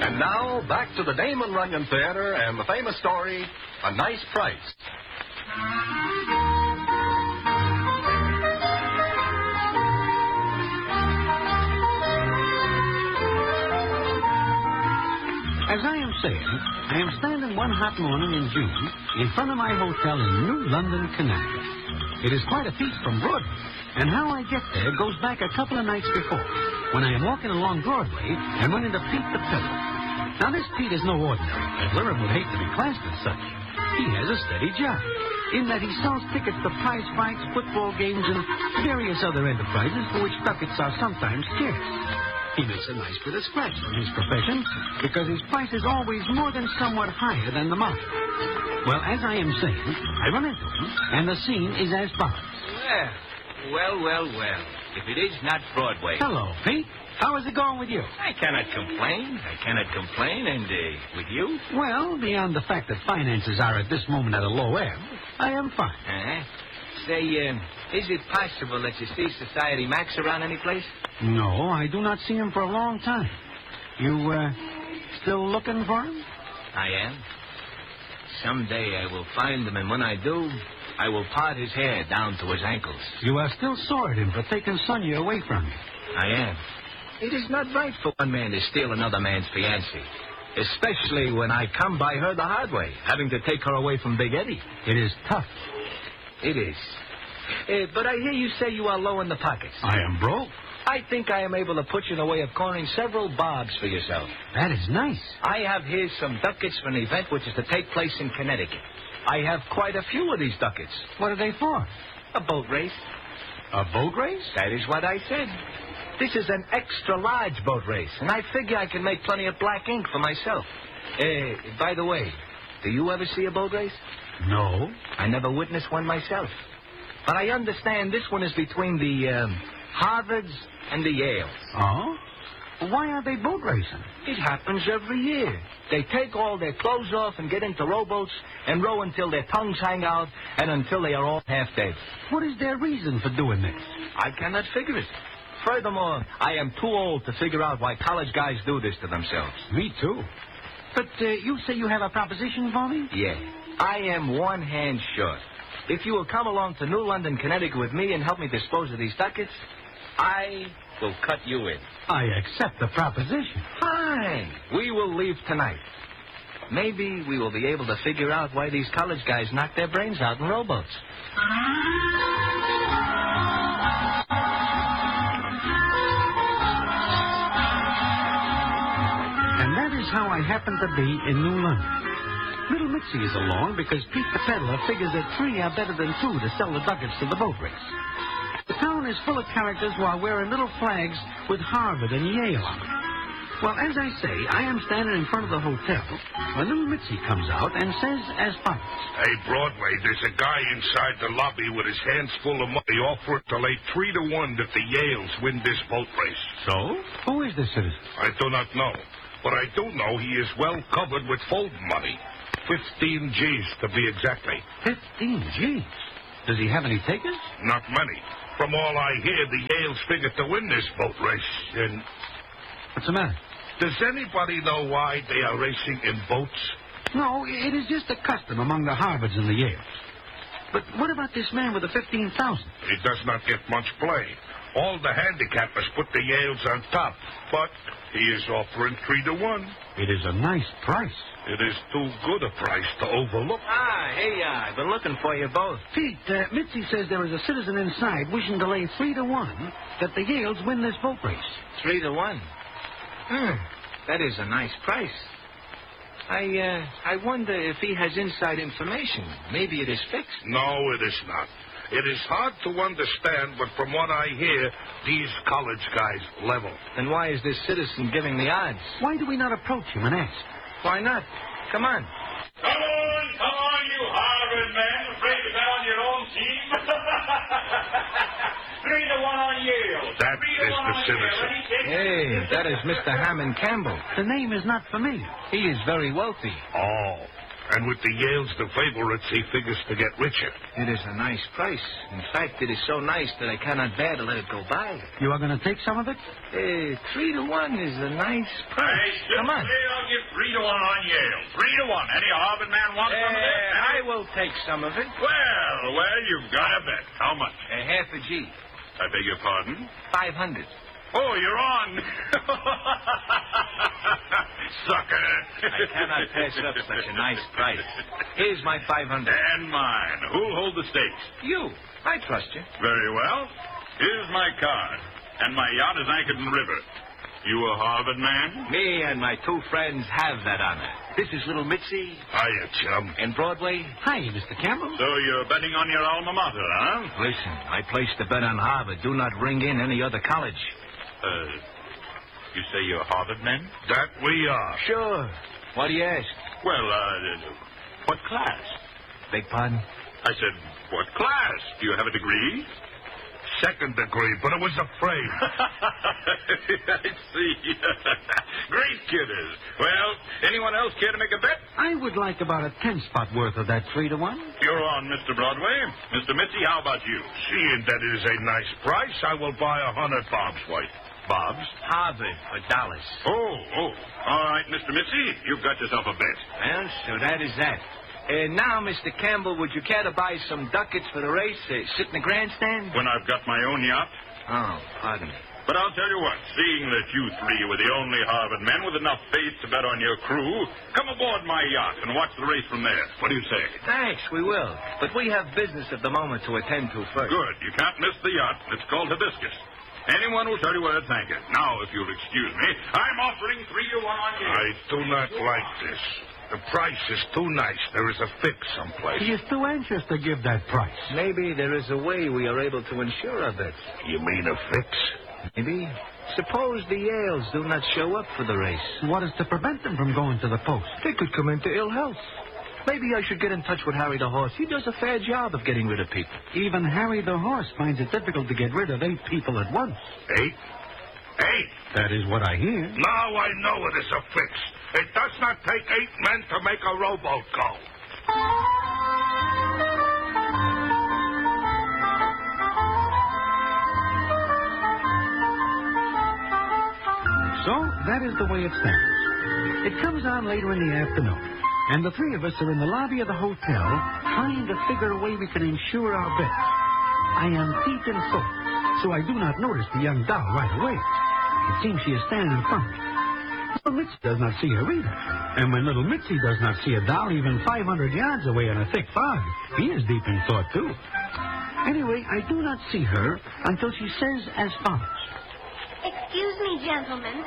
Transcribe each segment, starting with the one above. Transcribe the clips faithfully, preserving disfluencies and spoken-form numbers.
And now, back to the Damon Runyon Theater and the famous story, A Nice Price. As I am saying, I am standing one hot morning in June in front of my hotel in New London, Connecticut. It is quite a feat from Broadway, and how I get there goes back a couple of nights before, when I am walking along Broadway and run into Pete the Peddler. Now, this Pete is no ordinary peddler and would hate to be classed as such. He has a steady job, in that he sells tickets to prize fights, football games, and various other enterprises for which ducats are sometimes scarce. He makes a nice bit of scratch from his profession because his price is always more than somewhat higher than the market. Well, as I am saying, I run into him, and the scene is as follows. Well, well, well, well. If it is not Broadway. Hello, Pete. How is it going with you? I cannot complain. I cannot complain. And uh, with you? Well, beyond the fact that finances are at this moment at a low ebb, I am fine. Uh-huh. Say, uh, is it possible that you see Society Max around any place? No, I do not see him for a long time. You, uh, still looking for him? I am. Someday I will find him, and when I do, I will part his hair down to his ankles. You are still sore at him for taking Sonia away from you. I am. It is not right for one man to steal another man's fiancée, especially when I come by her the hard way, having to take her away from Big Eddie. It is tough. It is. Uh, but I hear you say you are low in the pockets. I am broke. I think I am able to put you in a way of cornering several bobs for yourself. That is nice. I have here some ducats for an event which is to take place in Connecticut. I have quite a few of these ducats. What are they for? A boat race. A boat race? That is what I said. This is an extra-large boat race, and I figure I can make plenty of black ink for myself. Uh, by the way, do you ever see a boat race? No. I never witnessed one myself. But I understand this one is between the um, Harvards and the Yales. Oh? Why are they boat racing? It happens every year. They take all their clothes off and get into rowboats and row until their tongues hang out and until they are all half dead. What is their reason for doing this? I cannot figure it. Furthermore, I am too old to figure out why college guys do this to themselves. Me too. But uh, you say you have a proposition for me? Yeah. I am one hand short. If you will come along to New London, Connecticut with me and help me dispose of these ducats, I will cut you in. I accept the proposition. Fine. We will leave tonight. Maybe we will be able to figure out why these college guys knock their brains out in rowboats. And that is how I happen to be in New London. Little Mitzi is along because Pete the Peddler figures that three are better than two to sell the ducats to the boat race. The town is full of characters who are wearing little flags with Harvard and Yale on them. Well, as I say, I am standing in front of the hotel when little Mitzi comes out and says as follows. Hey, Broadway, there's a guy inside the lobby with his hands full of money offering to lay three to one that the Yales win this boat race. So? Who is this citizen? I do not know. But I do know he is well covered with fold money. Fifteen G's, to be exactly. Fifteen G's? Does he have any takers? Not many. From all I hear, the Yales figure to win this boat race. And what's the matter? Does anybody know why they are racing in boats? No, it is just a custom among the Harvards and the Yales. But what about this man with the fifteen thousand? He does not get much play. All the handicappers put the Yales on top, but he is offering three to one. It is a nice price. It is too good a price to overlook. Ah, hey, uh, I've been looking for you both. Pete, uh, Mitzi says there is a citizen inside wishing to lay three to one that the Yales win this boat race. Three to one? Hmm, that is a nice price. I, uh, I wonder if he has inside information. Maybe it is fixed. No, it is not. It is hard to understand, but from what I hear, these college guys level. Then why is this citizen giving the odds? Why do we not approach him and ask? Why not? Come on. Come on, come on, you Harvard men. Afraid to bet on your own team? Three to one on Yale. That is the citizen. Hey, that is Mister Hammond Campbell. The name is not familiar. He is very wealthy. Oh, And with the Yales the favorites, he figures to get richer. It is a nice price. In fact, it is so nice that I cannot bear to let it go by. You are going to take some of it? Uh, three to one is a nice Hey, price. Come on. I'll give three to one on Yale. Three to one. Any Harvard man want some of this? Uh, I will take some of it. Well, well, you've got a bet. How much? A half a G. I beg your pardon? Five hundred. Oh, you're on. Sucker. I cannot pass up such a nice price. Here's my five hundred. And mine. Who'll hold the stakes? You. I trust you. Very well. Here's my card. And my yacht is anchored in the river. You a Harvard man? Me and my two friends have that honor. This is little Mitzi. Hiya, chum. And Broadway. Hi, Mister Campbell. So you're betting on your alma mater, huh? Listen, I placed a bet on Harvard. Do not ring in any other college. Uh, you say you're Harvard men? That we are. Sure. What do you ask? Well, uh, what class? Beg pardon? I said, what class? Do you have a degree? Second degree, but it was a frame. I see. Great kidders. Well, anyone else care to make a bet? I would like about a ten spot worth of that three to one. You're on, Mister Broadway. Mister Mitzi, how about you? Seeing that it is a nice price, I will buy a hundred bobs worth. Bob's? Harvard for dollars. Oh, oh. All right, Mister Mitzi, you've got yourself a bet. Well, so that is that. And now, Mister Campbell, would you care to buy some ducats for the race? Uh, sit in the grandstand? When I've got my own yacht? Oh, pardon me. But I'll tell you what, seeing that you three were the only Harvard men with enough faith to bet on your crew, come aboard my yacht and watch the race from there. What do you say? Thanks, we will. But we have business at the moment to attend to first. Good. You can't miss the yacht. It's called Hibiscus. Anyone will tell you where to thank it. Now, if you'll excuse me, I'm offering three to one on you. I do not like this. The price is too nice. There is a fix someplace. He is too anxious to give that price. Maybe there is a way we are able to insure our bets. You mean a fix? Maybe. Suppose the Yales do not show up for the race. What is to prevent them from going to the post? They could come into ill health. Maybe I should get in touch with Harry the horse. He does a fair job of getting rid of people. Even Harry the horse finds it difficult to get rid of eight people at once. Eight? Eight? That is what I hear. Now I know it is a fix. It does not take eight men to make a rowboat go. So, that is the way it stands. It comes on later in the afternoon, and the three of us are in the lobby of the hotel trying to figure a way we can insure our bets. I am deep in thought, so I do not notice the young doll right away. It seems she is standing in front. Little Mitzi does not see her either. And when little Mitzi does not see a doll even five hundred yards away in a thick fog, he is deep in thought, too. Anyway, I do not see her until she says as follows. Excuse me, gentlemen.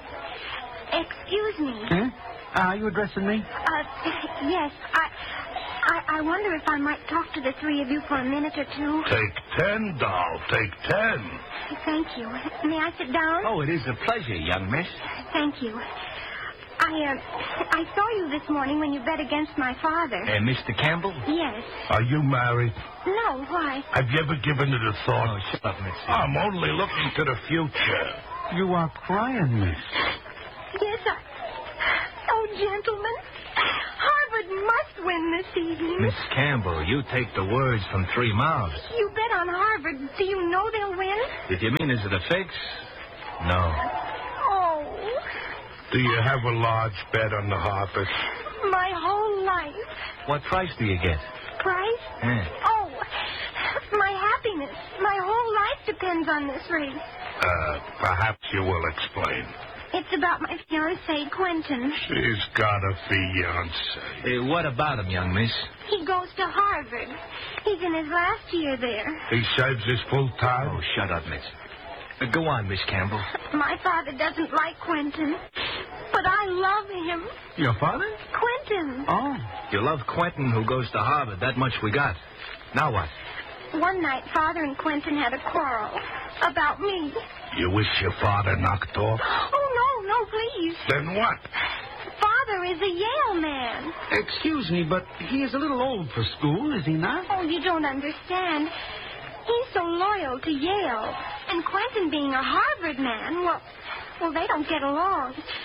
Excuse me. Eh? Are you addressing me? Uh, yes, I, I, I wonder if I might talk to the three of you for a minute or two. Take ten, doll. Take ten. Thank you. May I sit down? Oh, it is a pleasure, young miss. Thank you. I, uh, I saw you this morning when you bet against my father. Uh, Mister Campbell? Yes. Are you married? No, why? Have you ever given it a thought? Oh, shut up, Mitzi. I'm only looking to the future. You are crying, miss. Yes, I... Oh, gentlemen, Harvard must win this evening. Miss Campbell, you take the words from three mouths. You bet on Harvard. Do you know they'll win? If you mean, is it a fix? No. Oh, Do you have a large bet on the Harvard? my whole life. What price do you get? Price? Eh. Oh, my happiness. My whole life depends on this race. Uh, perhaps you will explain. It's about my fiancé, Quentin. She's got a fiancé. Uh, what about him, young miss? He goes to Harvard. He's in his last year there. He serves his full time? Oh, shut up, miss. Uh, go on, Miss Campbell. My father doesn't like Quentin, but I love him. Your father? Quentin. Oh. You love Quentin, who goes to Harvard. That much we got. Now what? One night, Father and Quentin had a quarrel about me. You wish your father knocked off? Oh, no, no, please. Then what? Father is a Yale man. Excuse me, but he is a little old for school, is he not? Oh, you don't understand. He's so loyal to Yale. And Quentin being a Harvard man, well, well, they don't get along.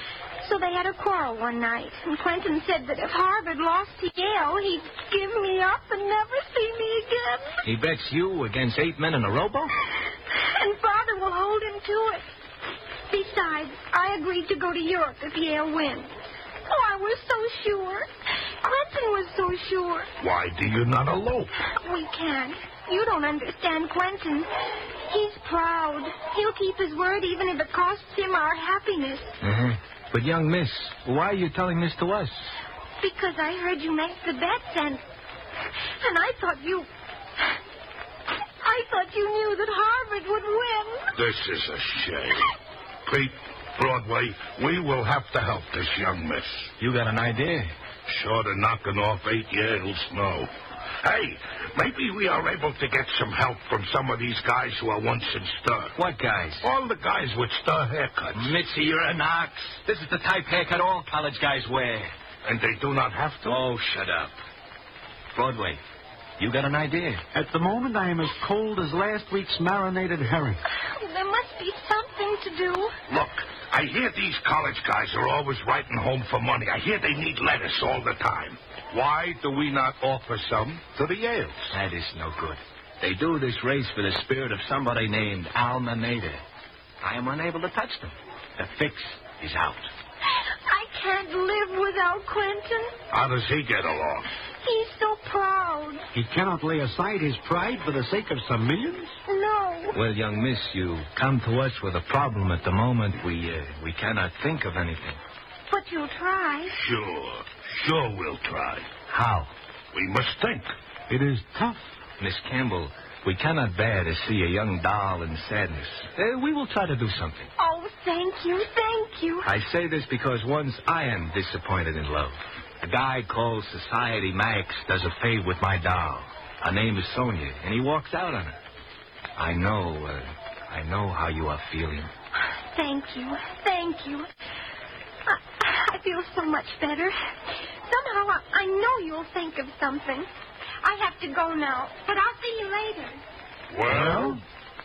So they had a quarrel one night, and Quentin said that if Harvard lost to Yale, he'd give me up and never see me again. He bets you against eight men in a rowboat? And Father will hold him to it. Besides, I agreed to go to Europe if Yale wins. Oh, I was so sure. Quentin was so sure. Why do you not elope? We can't. You don't understand Quentin. He's proud. He'll keep his word even if it costs him our happiness. Mm-hmm. But, young miss, why are you telling this to us? Because I heard you make the bets, and... And I thought you... I thought you knew that Harvard would win. This is a shame. Pete, Broadway, we will have to help this young miss. You got an idea? Short of knocking off eight Yales, no. Hey, maybe we are able to get some help from some of these guys who are once in stir. What guys? All the guys with stir haircuts. Mitzi, you're an ox. This is the type haircut all college guys wear. And they do not have to? Oh, shut up. Broadway, you got an idea? At the moment, I am as cold as last week's marinated herring. There must be something to do. Look, I hear these college guys are always writing home for money. I hear they need lettuce all the time. Why do we not offer some to the Yales? That is no good. They do this race for the spirit of somebody named Alma Mater. I am unable to touch them. The fix is out. I can't live without Quentin. How does he get along? He's so proud. He cannot lay aside his pride for the sake of some millions? No. Well, young miss, you come to us with a problem at the moment. We, uh, we cannot think of anything. But you'll try. Sure. Sure we'll try. How? We must think. It is tough. Miss Campbell, we cannot bear to see a young doll in sadness. Uh, we will try to do something. Oh, thank you, thank you. I say this because once I am disappointed in love. A guy called Society Max does a fave with my doll. Her name is Sonia, and he walks out on her. I know, uh, I know how you are feeling. Thank you, thank you. I, I feel so much better. Somehow I, I know you'll think of something. I have to go now, but I'll see you later. Well?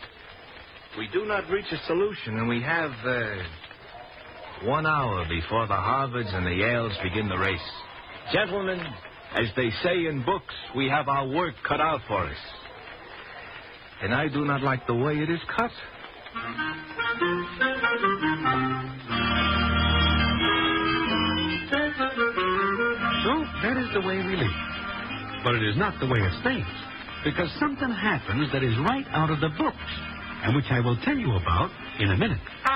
We do not reach a solution, and we have uh, one hour before the Harvards and the Yales begin the race. Gentlemen, as they say in books, we have our work cut out for us. And I do not like the way it is cut. So that is the way we live. But it is not the way it stays, because something happens that is right out of the books, and which I will tell you about in a minute.